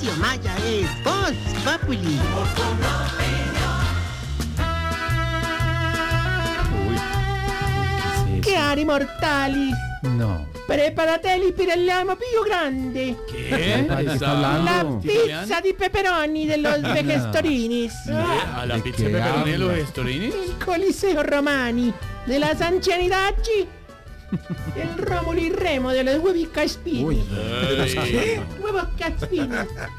Tarcisio Maya es Voz Populi. ¿Qué haré, mortalis? No. Prepárate el pirellamo più grande. ¿Qué está hablando? La pizza di pepperoni de los vegestorinis. ¿A la ¿De pizza qué de pepperoni de los habla? gestorinis? El Coliseo Romani de las Ancianidacci. El Rómulo y Remo de los huevi caspini. ¿Qué? Huevos caspini.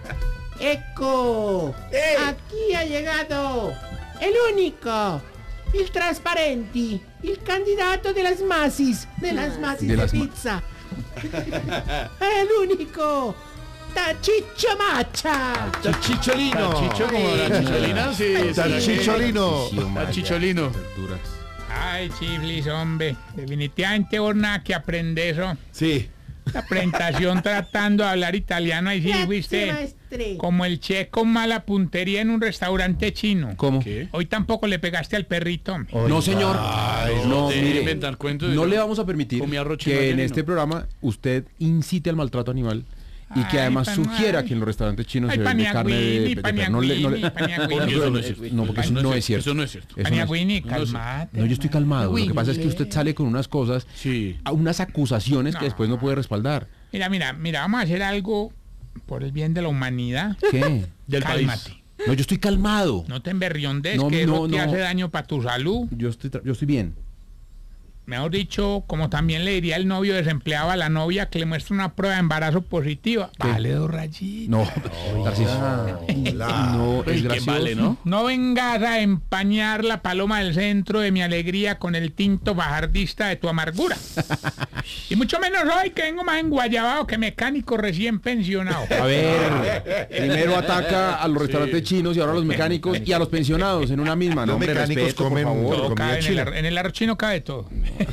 Ecco. Aquí ha llegado el único, el transparente, el candidato de las masis, de pizza. El único, Tachiccio Macha. Chicholino. ¿Chicho como la chicholina? Sí. Chicholino. Chicholino. Ay, chiflis, hombre. Definitivamente vos nada que aprender eso. Sí. La presentación tratando de hablar italiano, ahí sí Grazie, fuiste maestre. como el che con mala puntería en un restaurante chino. ¿Cómo? ¿Qué? Hoy tampoco le pegaste al perrito, hombre. No, señor. No, de mire, inventar cuentos. no le vamos a permitir Comí arroz chino que ayer en y este no. programa usted incite al maltrato animal y que Ay, además pan, sugiera ay. que en los restaurantes chinos Ay, se vende carne paniagüini, de perro. No, no, Porque eso no es cierto. no, porque eso no es cierto. Eso no es cierto. Eso no es- Paniagüini, no sé. calmate. No, yo estoy calmado. Lo que Uy, pasa es que usted sale con unas cosas, Sí. a unas acusaciones que No. después no puede respaldar. Mira, vamos a hacer algo por el bien de la humanidad. ¿Qué? Del Cálmate. país. No, yo estoy calmado. No te emberriondes, No, que eso no, te no. hace daño para tu salud. Yo estoy bien. Mejor dicho, como también le diría el novio desempleado a la novia que le muestra una prueba de embarazo positiva. ¿Qué? Vale 2 rayitas. No, Tarcisio. No, Pues, es ¿qué gracioso. vale, no? No vengas a empañar la paloma del centro de mi alegría con el tinto bajardista de tu amargura. Y mucho menos hoy que vengo más enguayabado que mecánico recién pensionado. A ver, primero ataca a los restaurantes chinos y ahora a los mecánicos y a los pensionados en una misma. No, Los hombre, mecánicos respeto, por comen favor. Todo comida cabe china. en el arroz chino cabe todo.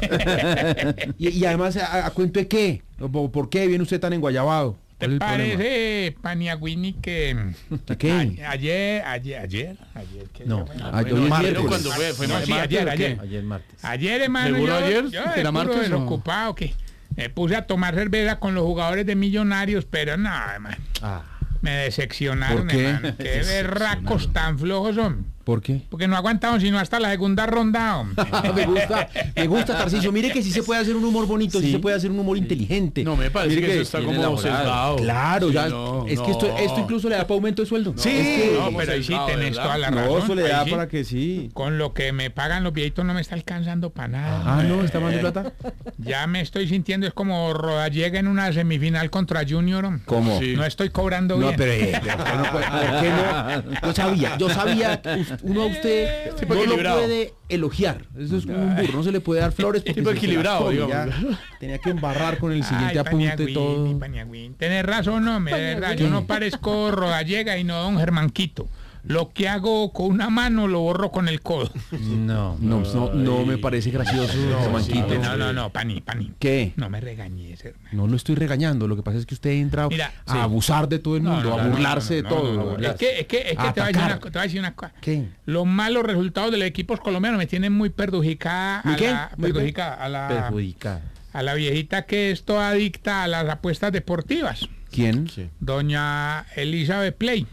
Y además, ¿a cuento de qué? ¿Por qué viene usted tan enguayabado? ¿Te ¿Cuál es el problema? parece, Paniagüini, que ¿De qué? ayer, ¿qué No, día fue? hoy es Martes, miércoles. ¿cuándo fue? ¿Fue No, martes sí, o ayer. qué? Ayer martes. Ayer, hermano, ¿Seguro yo, ayer? yo ¿Era de puro martes o? desocupado, que me puse a tomar cerveza con los jugadores de Millonarios, pero nada, hermano, me decepcionaron, ¿Por qué? hermano. Qué berracos tan flojos son. ¿Por qué? Porque no aguantaron sino hasta la segunda ronda, hombre. me gusta, Tarcisio. Mire que sí se puede hacer un humor bonito, sí se puede hacer un humor inteligente. No, me parece Mire que eso está bien como elaborado. sesgado. Claro, Sí, ya. no, es que esto incluso le da para aumento de sueldo. Sí. Es que- No, pero ahí sí sesgado, tenés ¿verdad? toda la no, razón. eso le da ahí sí. para que sí. Con lo que me pagan los viejitos no me está alcanzando para nada. Ah, no, está más de plata. Ya me estoy sintiendo, es como Rodallega en una semifinal contra Junior, hombre. ¿Cómo? Sí. No estoy cobrando No, bien. pero ¿por qué no? Yo sabía que uno a usted Tipo no lo equilibrado. puede elogiar. Eso es como un burro, no se le puede dar flores porque Tipo se la equilibrado, come, digamos. ya. Tenía que embarrar con el siguiente Ay, apunte todo. Paniagüín. Tenés razón, no, de verdad, yo no parezco Rodallega y no don Germanquito. Lo que hago con una mano lo borro con el codo. No me parece gracioso, Germanquito. No, Pani. ¿Qué? No me regañes, hermano. No lo estoy regañando, lo que pasa es que usted entra Mira, a sí. abusar de todo el mundo, a burlarse de todo. Es que te voy a decir te voy a decir una cosa. ¿Qué? Los malos resultados de los equipos colombianos me tienen muy perjudicada ¿Muy qué? Muy perjudicada a la viejita que es toda adicta a las apuestas deportivas. ¿Quién? Doña Elizabeth Play.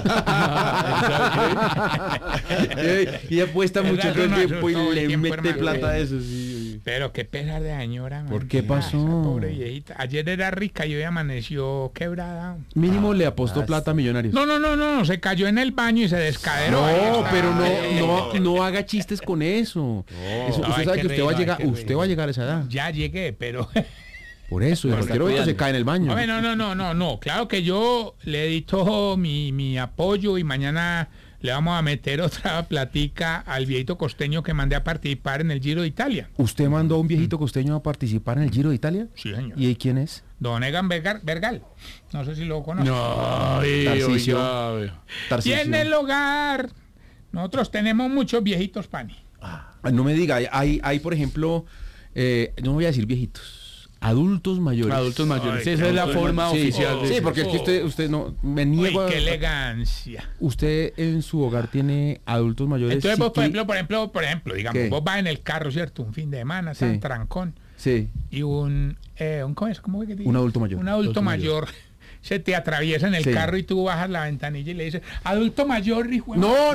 Y apuesta mucho Eso no tiempo y asustó el le tiempo, mete hermano. plata a eso. Sí. Pero qué pesar de señora, ¿Por man. qué pasó? Esa pobre viejita. Ayer era rica y hoy amaneció quebrada. Mínimo le apostó plata a Millonarios. No, se cayó en el baño y se descaderó. Ahí No, está. pero no haga chistes con eso. Eso, No, usted hay sabe que que usted va a reír, llegar, hay que usted reír. va a llegar a esa edad. Ya llegué, pero... Por eso, en cualquier momento se cae en el baño. Hombre, no. Claro que yo le di todo mi apoyo y mañana le vamos a meter otra platica al viejito costeño que mandé a participar en el Giro de Italia. ¿Usted mandó a un viejito costeño a participar en el Giro de Italia? Sí, señor. ¿Y quién es? Don Egan Bergal. No sé si lo conoce. No, Tarcisio. oiga. Y Tarcisio. en el hogar, nosotros tenemos muchos viejitos, Pani. No me diga, hay por ejemplo, no voy a decir viejitos, adultos mayores. Adultos mayores. Ay, Esa es la adultos forma mayores. oficial. de Sí, decir. porque es que usted no, me Uy, niego a... qué elegancia. Usted en su hogar tiene adultos mayores. Entonces vos, por psiqui- ejemplo, digamos, ¿Qué? vos vas en el carro, ¿cierto? Un fin de semana, Sí. tan trancón. Sí. Y ¿cómo es? ¿Cómo es que te digo? Un adulto mayor. Un adulto mayor se te atraviesa en el Sí. carro y tú bajas la ventanilla y le dices, adulto mayor, hijo de No,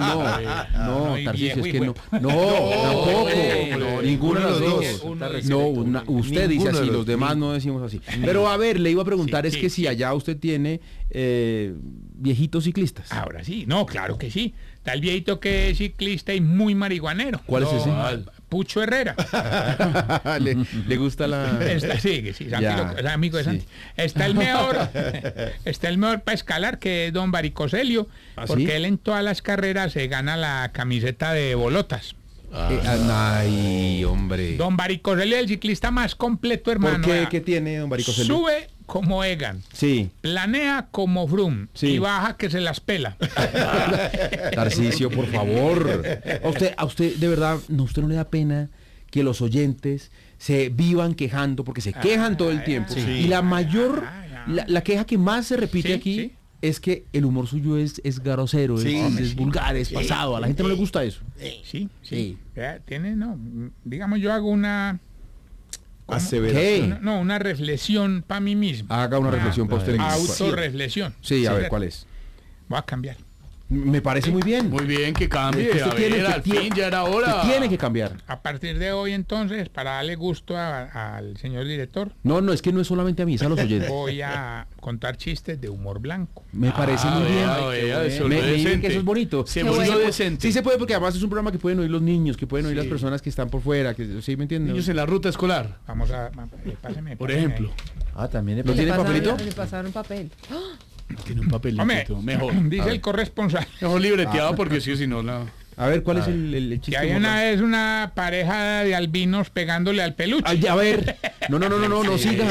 y Tarcisio, viejo, es que hijo no. Tampoco. no, Ninguno de los dos. No, usted dice Ninguno de así, los- los demás no decimos así. Pero a ver, le iba a preguntar, Sí, es sí, que si sí. allá usted tiene viejitos ciclistas. Ahora sí, no, claro que sí. Está el viejito que es ciclista y muy marihuanero. ¿Cuál es ese? Pucho Herrera. le gusta la... Sí, que sí, Santi Ya, es amigo de sí. Santi. Está el mejor para escalar, que es don Baricoselio, ¿Ah, porque sí? él en todas las carreras se gana la camiseta de bolotas. Ay, hombre. Don Baricoselio es el ciclista más completo, ¿Por hermano. qué? Vea. ¿Qué tiene, don Baricoselio? Sube como Egan, Sí. planea como Froome Sí. y baja que se las pela. Tarcisio, por favor. A usted de verdad, usted no le da pena que los oyentes se vivan quejando, porque se quejan todo el tiempo. sí. Y la mayor, ya. la queja que más se repite Sí, aquí sí. es que el humor suyo es grosero, Sí. es vulgar, es pasado. A la gente no le gusta eso. Sí, Sí. sí. Vea, tiene, no, digamos, yo hago una... ¿cómo? ¿Qué? Una reflexión para mí mismo. Haga una reflexión para usted. Autorreflexión. Sí, a ver, ¿cuál es? Voy a cambiar. Me parece muy bien. Muy bien, que cambie. Es que A usted tiene ver, que- al tiene- fin, ya era hora. Usted tiene que cambiar. A partir de hoy, entonces, para darle gusto al señor director, No, es que no es solamente a mí, es a los oyentes. voy a contar chistes de humor blanco. Me parece muy bien. Eso Me es dice decente. que eso es bonito. Siempre Sí lo se puede- decente. Sí se puede, porque además es un programa que pueden oír los niños, que pueden oír las Sí. personas que están por fuera, que sí me entienden. Niños en la ruta escolar, Vamos a... Páseme. por páseme ejemplo. ahí. Ah, también ¿No tiene papelito? Le pasaron papel. Tiene un papelito. Hombre, Mejor. dice el corresponsal Mejor libreteado porque sí, si no, la... A ver, ¿cuál es el chiste? que hay una vez una pareja de albinos pegándole al peluche. Ay, a ver. No siga.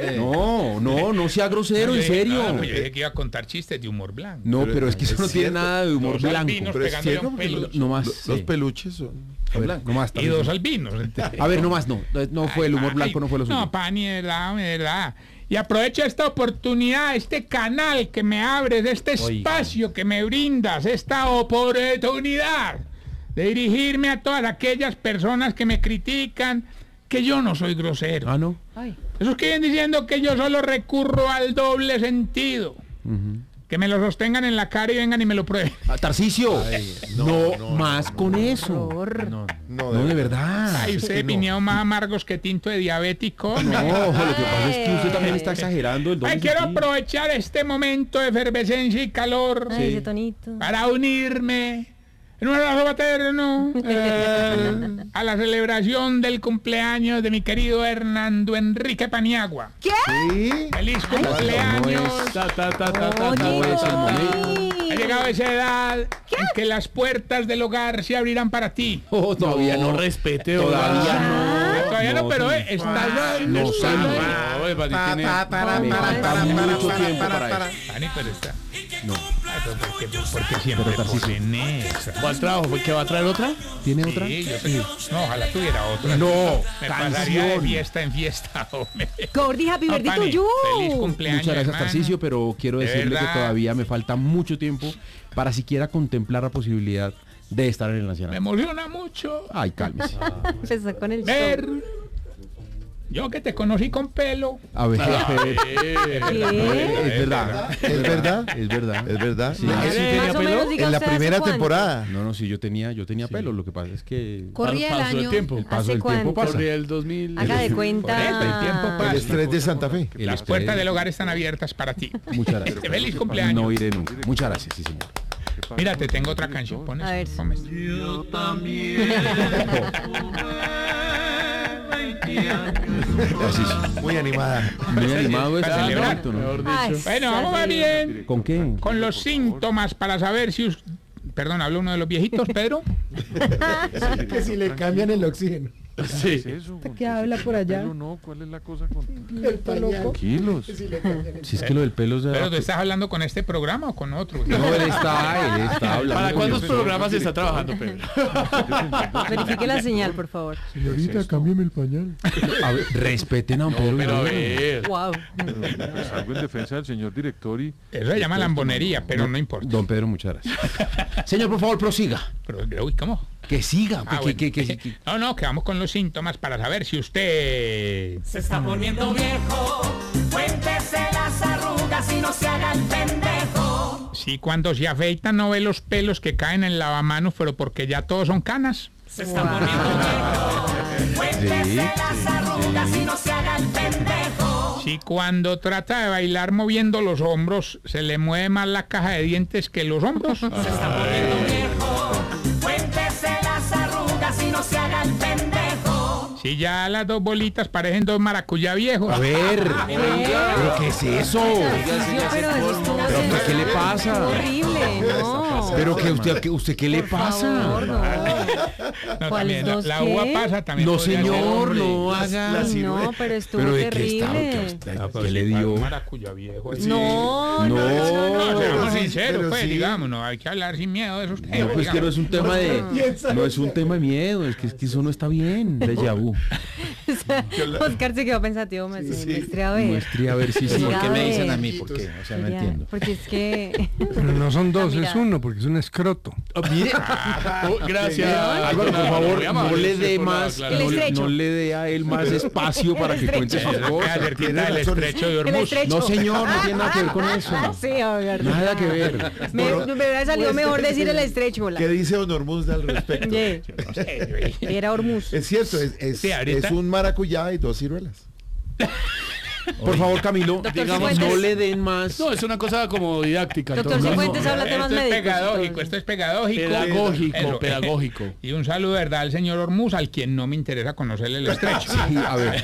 No sea grosero, en serio. No, pues yo dije que iba a contar chistes de humor blanco. No, pero es que eso no es tiene cierto. nada de humor Dos blanco. albinos Pero es pegándole a cierto un porque peluche. No más. los sí. peluches son... A ver, no más. Y dos albinos. A ver, no más, no. No fue el humor blanco, no fue lo suyo. No, pani, de verdad. Y aprovecho esta oportunidad, este canal que me abres, este espacio que me brindas, esta oportunidad de dirigirme a todas aquellas personas que me critican que yo no soy grosero. Ah, no. Ay. Esos que vienen diciendo que yo solo recurro al doble sentido. Que me lo sostengan en la cara y vengan y me lo prueben. Tarcisio. No más con eso. Horror. No, No, de verdad. Ay, ustedes vinieron más amargos que tinto de diabético. No, lo que pasa es que usted también está exagerando el doble Ay, quiero sentido. aprovechar este momento de efervescencia y calor Ay, ese tonito. para unirme en un abrazo paterno a la celebración del cumpleaños de mi querido Hernando Enrique Paniagua. ¿Qué? Sí. ¡Feliz cumpleaños! Oye, es el momento. Ha llegado esa edad en que las puertas del hogar se abrirán para ti. Oh, todavía no. respete. Todavía no. Todavía no, pero estás... No, estás- señor. Me falta mucho tiempo para eso. Dani, pero está... No. Ay, pero porque siempre ponen esa. ¿Cuál trabajo? ¿Qué va a traer otra? ¿Tiene otra? Sí, yo sé. No, ojalá tuviera otra. No, Me pasaría de canción. fiesta en fiesta, hombre. Gordy, happy No, birthday to Pani, you. Feliz cumpleaños, Muchas gracias, hermano. Tarcisio, pero quiero De decirle verdad. que todavía me falta mucho tiempo para siquiera contemplar la posibilidad de estar en el Me Nacional. emociona mucho Ay, cálmese. Empezó con el ver. show. Yo que te conocí con pelo. A ver, ¿Qué? es verdad. ¿Es verdad? Es verdad. ¿Es verdad? Sí. ¿Ah, sí tenía Más o pelo? menos, diga En la usted, ¿hace primera cuánto? temporada. No, sí, yo tenía pelo. Lo que pasa es que Corría el Pasó el año. tiempo. el paso ¿Hace del tiempo cuánto? pasa. Corría el 2000. Haga de Por cuenta. eso, el tiempo El pasa. estrés de Santa Fe. El Las estrés. puertas del hogar están abiertas para ti. Muchas gracias. Feliz cumpleaños. No iré nunca. Muchas gracias, sí, señor. Mira, te tengo otra canción. Pones, A ver. pones. Así sí. Muy animada. Muy animado es Para celebrar. bonito, ¿no? Mejor Ay, dicho. Bueno, vamos más bien ¿Con qué? con los síntomas para saber si... Perdón, hablo uno de los viejitos, Pedro. Que si le cambian el oxígeno. Sí. ¿Qué habla por allá? No, ¿cuál es la cosa con El pañal. tranquilos? Si le cambian el- Si es que lo del pelo es de... Pero tú estás hablando con este programa o con otro. No, él está hablando. ¿Para con cuántos Dios. programas está trabajando, Pedro? Verifique la señal, por favor. Señorita, cámbiame el pañal. A ver, respeten a un Pedro. Pero a Viveros. ver. Wow. Pues algo en defensa del señor director y... Eso se llama lambonería, pero no importa. Don Pedro, muchas gracias. Señor, por favor, prosiga. Pero, uy, ¿cómo? Que siga. Ah, que- bueno. que- No, que vamos con los síntomas para saber si usted... Se está poniendo viejo, cuéntese las arrugas Si cuando se afeitan no ve los pelos que caen en lavamanos, pero porque ya todos son canas. Sí, Si cuando trata de bailar moviendo los hombros, se le mueve más la caja de dientes que los hombros. Si ya las dos bolitas parecen dos maracuyá viejos. A ver, ¿pero qué es eso? Pero eso es una ¿Pero usted qué le pasa? horrible, no. ¿Pero que usted qué le Por pasa? favor, no. No, ¿Cuáles también, dos la qué? uva pasa también. No, podría ser, señor, hombre. no haga. Ay, no, pero estuvo ¿Pero de qué está? terrible. ¿Qué le dio? Un maracuyá viejo. No, No. No, seamos sí, sinceros, pero pues, sí. digamos, no hay que hablar sin miedo de esos temas. No, pues que no es un tema de. No es un tema de miedo, es que eso no está bien. Déjà vu. Oscar se quedó pensativo, me muestre a ver. Muestre a ver si sí. ¿Por qué me dicen a mí? ¿Por qué? O sea, no Ya, entiendo. Porque es que... Pero no son dos, Mira. es uno, porque es un escroto. Mire, Gracias. Álvaro, por favor, Muy no amable le usted dé por la más, aclaración. El estrecho. no le dé a él más espacio para que cuente sus cosas. Cerquita del estrecho de El Hormuz. estrecho. No, señor, no tiene nada que ver con eso. Sí, Oscar. Nada que ver. Me hubiera salido mejor decir el estrecho. La. ¿Qué dice Don Hormuz al respecto? Ye. Era Hormuz. Es cierto, Sí, ahorita. es un maracuyá y 2 ciruelas. Por favor, Camilo, Doctor digamos, Cifuentes. no le den más. No, es una cosa como didáctica. Doctor entonces, Cifuentes habla temas Esto es médicos. pedagógico, esto es pedagógico. Pedagógico, Eso. pedagógico. Y un saludo de verdad al señor Hormuz, al quien no me interesa conocerle el estrecho. Sí, a ver.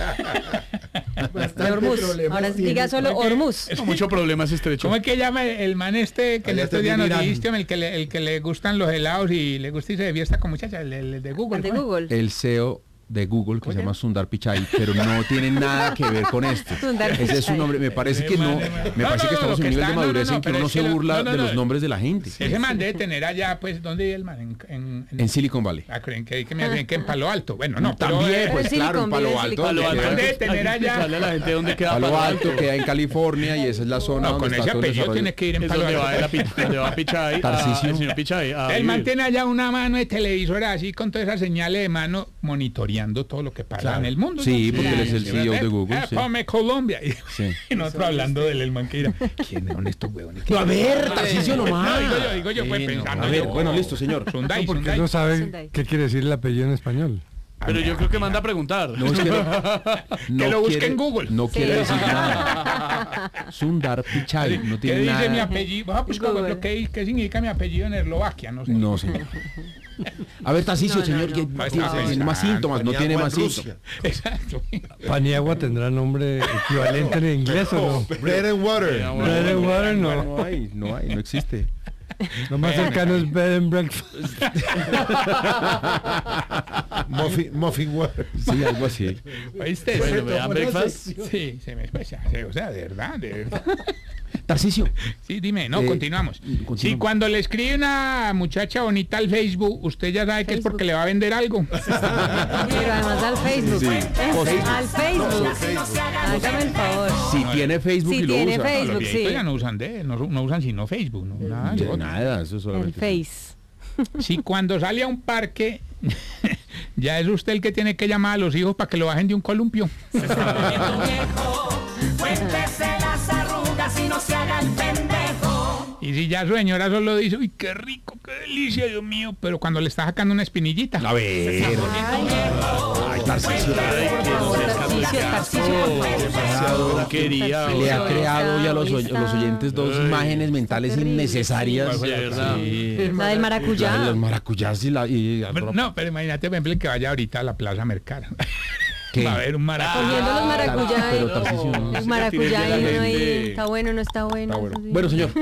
De Hormuz. Ahora diga solo Hormuz. Con mucho problema ese estrecho. ¿Cómo es que llama el man este que en Allá estos días nos también Irán. dijiste, el que le gustan los helados y le gusta irse de fiesta con muchachas, el de Google? El de ¿cómo es? Google. El CEO de Google, que se llama Sundar Pichai, pero no tiene nada que ver con esto. Sundar Ese es su Pichai. nombre. Me parece que no. Me No, parece no, que no, estamos en lo un que nivel está- de no, madurez no, en que pero uno es se que lo- burla no, no, de no. los nombres de la gente. Ese man debe tener allá, pues, ¿dónde vive el man? En Silicon Valley. Creen que me hacen que en Palo Alto. Bueno, no, pero, También, pues Silicon claro, en Valley, Palo Alto. Silicon donde Palo queda- Alto. debe tener allá. Explicarle a la gente dónde queda Palo Alto queda en California y esa es la zona No, donde con está ese todo el apellido desarrollo. tiene que ir en Es Palo donde Alto. donde va Pichai, Tarcisio. el señor Pichai. a Él vivir. mantiene allá una mano de televisora así con todas esas señales de mano monitoreando todo lo que pasa en el mundo. Sí, ¿no? porque él es el CEO de Google. Sí. Come Colombia. Y, Sí. y nosotros hablando del man que dirá, ¿quién son estos huevones? A ver, Tarcisio nomás. Digo yo, pues pensando. A ver, yo, bueno, listo, señor. Sundai, Porque Sundai. no sabe Sundai. qué quiere decir el apellido en español. Pero yo creo que manda a preguntar. No, es que no lo busque quiere- en Google. No Sí. quiere decir nada. Sundar Pichai no ¿Qué tiene dice mi nada. apellido? Vamos a buscar Google. lo que qué significa mi apellido en Eslovaquia, no sé. No, señor. A ver, Tarcisio, No, señor, no, que no. tiene más síntomas, no tiene más síntomas. Exacto. Paniagua tendrá nombre equivalente en inglés o no. Bread and water. Bread and water no. No existe. Lo más cercano es bed and breakfast. Muffin water. Sí, algo así. ¿Oíste? Bueno, vean breakfast. Sí, se me escucha. O sea, de verdad, de verdad. Tarcisio. Sí, dime, no, Continuamos. Si cuando le escribe una muchacha bonita al Facebook, usted ya sabe que es porque le va a vender algo. Pero además al Facebook. Al Facebook. Hágame el favor. Si tiene Facebook Si y lo tiene usa. Facebook. Los viejitos sí. ya no usan no usan sino Facebook, no, nada, Ya, no. nada, eso es El solamente. Face. Si cuando sale a un parque, ya es usted el que tiene que llamar a los hijos para que lo bajen de un columpio. Y si ya su señora solo dice, uy, qué rico, qué delicia, Dios mío, pero cuando le está sacando una espinillita. A ver. Ay, Tarcisio. Por favor, Tarcisio, Tarcisio, por favor. Porquería. Le ha Hoy creado ya a los está. oyentes dos imágenes mentales terrible. innecesarias. De verdad. Sí. La del maracuyá. Los maracuyás y No, pero imagínate, por ejemplo, que vaya ahorita a la Plaza Mercado. ¿Qué? Va a haber un maracuyá. Cogiendo los maracuyá. Pero Tarcisio no. El maracuyá y uno ahí. gente. Está bueno, no está bueno. Bueno. eso sí. Bueno, señor.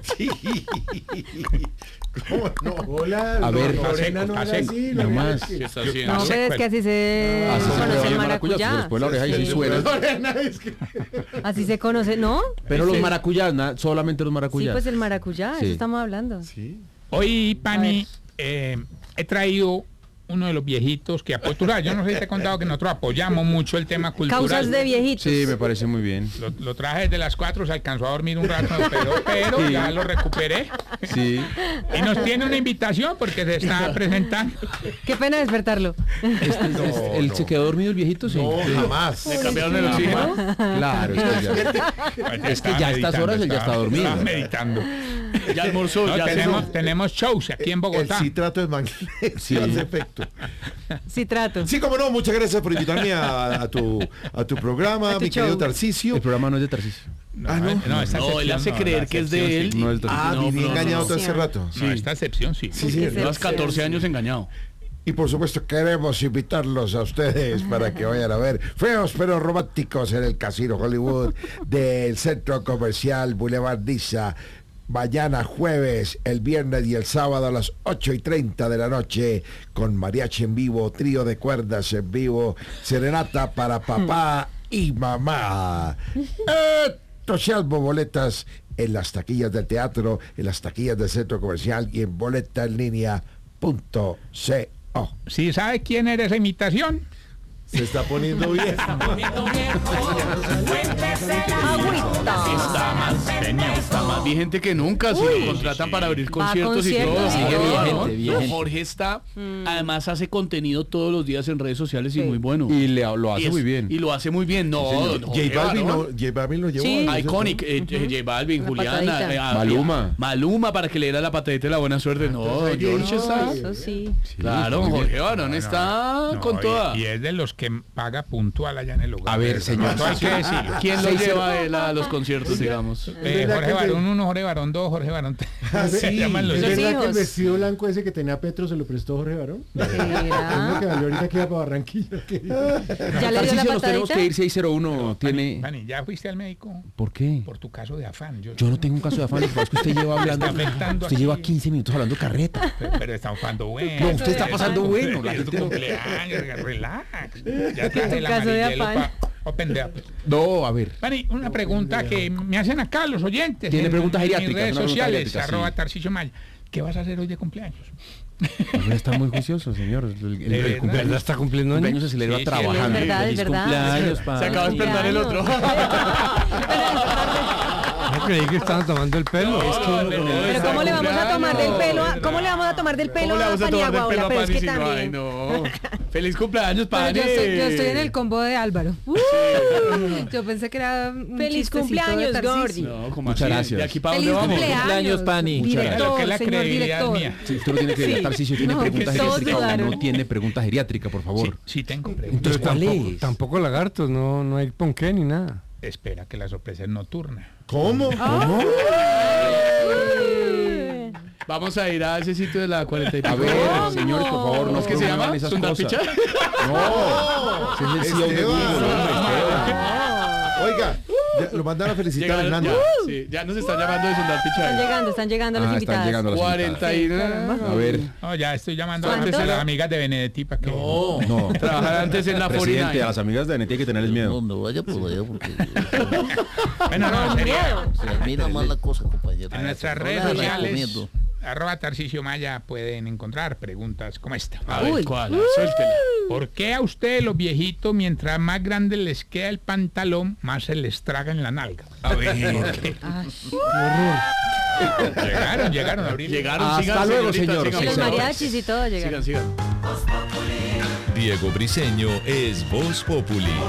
¿Cómo no? Hola, A ver, Está seco, está seco. No más. ¿Qué está haciendo? No, pero es que así se Así se conoce le el oye maracuyá. Después la oreja y sí suena. Así se conoce, ¿no? Pero los maracuyás, solamente los Sí, maracuyás. pues el maracuyá, Sí. eso estamos hablando. Hoy, Pani, he traído uno de los viejitos que apoya. Tú sabes, yo no sé si te he contado que nosotros apoyamos mucho el tema cultural. Causas de viejitos. Sí, me parece muy bien. Lo traje desde las 4, se alcanzó a dormir un rato, pero Sí. ya lo recuperé. Sí. Y nos tiene una invitación porque se está presentando. Qué pena despertarlo. ¿Se quedó dormido el viejito? Sí. No, jamás. Le cambiaron el oxígeno. Claro, es que ya a estas horas él ya está dormido. Estaba meditando. Ya almorzó, No, ya cenó. tenemos shows aquí en Bogotá. El citrato de magnesio Sí. hace efecto. Sí, trato. Sí, como no, muchas gracias por invitarme a tu programa, A tu mi querido show. Tarcisio. El programa no es de Tarcisio. No, esta No, él sección hace no, creer la que es de sección él. sí. No es de Tarcisio. Ah, No, viví no, engañado no. todo ese rato. No, esta excepción sí. Sí, sí. Llevas 14 años engañado. Y por supuesto queremos invitarlos a ustedes para que vayan a ver Feos pero Románticos en el Casino Hollywood del Centro Comercial Boulevard Niza. Mañana jueves, el viernes y el sábado a las 8:30 de la noche con mariachi en vivo, trío de cuerdas en vivo, serenata para papá y mamá. Entusiasmo, boletas en las taquillas del teatro, en las taquillas del centro comercial y en boletaenlinea.co. ¿Sí sabe quién era esa imitación? Se está poniendo bien. Está más vigente que nunca. Si lo contratan para abrir conciertos y todo. conciertos y Sigue todo. vigente, vigente. Jorge está, además hace contenido todos los días en redes sociales y muy bueno. Y lo hace muy bien. Y lo hace muy bien. No, J Balvin lo llevó. Sí. a- Iconic, J Balvin, La Juliana, patadita. Maluma. para que le diera la patadita de la buena suerte. No, George está. Eso sí. Claro, Jorge Barón está No, con toda. Y es de los que paga puntual allá en el lugar. A ver, señor. Esto hay que decirlo. ¿Quién lo lleva a él a los conciertos, digamos? Jorge Barón 1, Jorge Barón 2, Jorge Barón 3. Ah, sí. Se llaman los Los ¿Es verdad que el hijos. vestido blanco ese que tenía Petro se lo prestó Jorge Barón? Es lo que Mira. valió ahorita que iba para Barranquilla. Ya le dio la Tarcisio, nos tenemos patadita. que ir 601. Tiene... Fanny, ¿ya fuiste al médico ¿Por qué? por tu caso de afán? Yo no tengo un caso de afán, lo que pasa es que usted lleva hablando. Está afectando Usted aquí. lleva 15 minutos hablando carreta. Pero está pasando bueno. No, usted está pasando bueno. La Es tu gente no- cumpleaños, relax. Ya traje el caso de amarillelo afán. para Open the App. No, a ver. Fanny, una pregunta que me hacen acá los oyentes. Tiene en- preguntas en mis geriátricas, redes una pregunta sociales, geriátrica, arroba sí. Tarcisio Maya. ¿Qué vas a hacer hoy de cumpleaños? Hombre, está muy juicioso, señor. El verdad. cumpleaños, ¿Está cumpliendo años? cumpleaños se celebra Sí, sí, trabajando. es verdad, es Feliz verdad. cumpleaños, Se padre. acaba de despertar el otro. No creí que estaban tomando el pelo. Pero ¿cómo le vamos a tomar del pelo a, ¿cómo le vamos a tomar del pelo ¿Cómo le a vamos a tomar del Paniagua? pelo a Pero es Pani que si no? Ay, también. no. Feliz cumpleaños, Pero Pani. yo estoy en el combo de Álvaro. Yo pensé que era un Feliz chistecito cumpleaños, de Tarcisio. No, como Muchas así. gracias. ¿De aquí para dónde Feliz vamos? cumpleaños, Pani. Lo que es la señor credibilidad director. mía. Sí, usted lo tiene que ver. Tarcisio tiene No, preguntas que todos geriátricas. dudaron. No tiene preguntas geriátricas, por favor. Sí, tengo preguntas. Entonces, ¿cuál es? Tampoco lagartos, no hay ponqué ni nada. Espera que la sorpresa es nocturna. ¿Cómo? Vamos a ir a ese sitio de la 40 y pico. A ver, señores, por favor, no ¿Es que se llama? promuevan esas ¿Sundar cosas. Pichai? No, ese es el CEO de Esteban. Google, hombre, Esteban. Oiga, ya lo mandaron a felicitar a Llegaron, Hernando. ya, sí, ya nos están llamando de Sundar Están Pichai. llegando las Ah, invitadas. están llegando las 40 y... invitadas. A ver, No, ya estoy llamando ¿Cuántos? a las amigas de Benedetti para que... No, no. trabajar antes en la Presidente, a 49. las amigas de NET hay que tenerles miedo. No vaya por allá porque Bueno, no, sería... se mira mal la cosa, compañero. En nuestras No redes la sociales, recomiendo. arroba Tarcisio Maya, pueden encontrar preguntas como esta. A ver, Uy. ¿cuál? Suéltela. ¿Por qué a ustedes los viejitos, mientras más grande les queda el pantalón, más se les traga en la nalga? A ver. Llegaron a abrir. Llegaron, Hasta sigan, luego, señorita, señor. sigan, Y los por favor. mariachis y todo llegaron. Sigan, sigan. Diego Briseño es Voz Populi.